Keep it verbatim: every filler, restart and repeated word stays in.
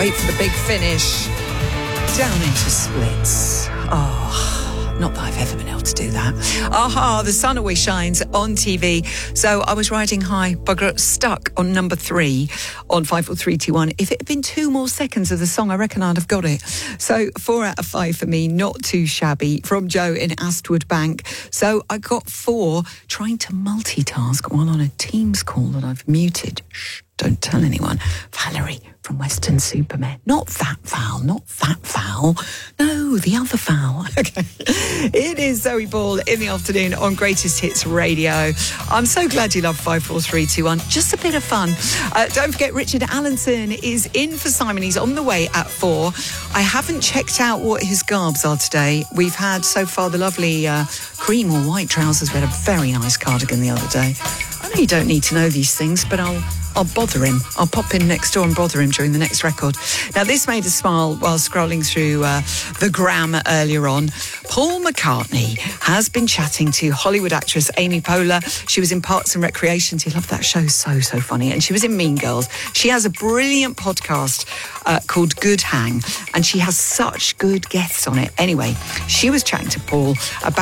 Wait for the big finish. Down into splits. Oh, not that I've ever been able to do that. Aha, The Sun Always Shines on T V. So I was riding high, but got stuck on number three on five four three two one. If it had been two more seconds of the song, I reckon I'd have got it. So four out of five for me, not too shabby, from Joe in Astwood Bank. So I got four, trying to multitask while on a Teams call that I've muted. Shh, don't tell anyone. Valerie from Western Supermen. Not that Val, not that Val. No, the other Val. Okay. It is Zoe Ball in the afternoon on Greatest Hits Radio. I'm so glad you love five four three two one. Just a bit of fun. Uh, don't forget, Richard Allenson is in for Simon. He's on the way at four. I haven't checked out what his garbs are today. We've had so far the lovely uh, cream or white trousers. We had a very nice cardigan the other day. I know you don't need to know these things, but I'll I'll bother him. I'll pop in next door and bother him during the next record. Now, this made us smile while scrolling through uh, the gram earlier on. Paul McCartney has been chatting to Hollywood actress Amy Poehler. She was in Parks and Recreation. He loved that show, so, so funny. And she was in Mean Girls. She has a brilliant podcast uh, called Good Hang, and she has such good guests on it. Anyway, she was chatting to Paul about